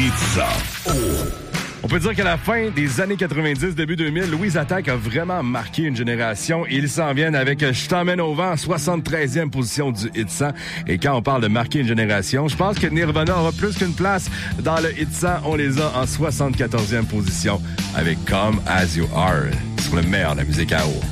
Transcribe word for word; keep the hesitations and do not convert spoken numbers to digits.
Hit cent. Oh. On peut dire qu'à la fin des années quatre-vingt-dix, début deux mille, Louise Attaque a vraiment marqué une génération. Ils s'en viennent avec Je t'emmène au vent, soixante-treizième position du Hit cent. Et quand on parle de marquer une génération, je pense que Nirvana aura plus qu'une place dans le Hit cent. On les a en soixante-quatorzième position avec Come As You Are sur le meilleur de la musique à eau.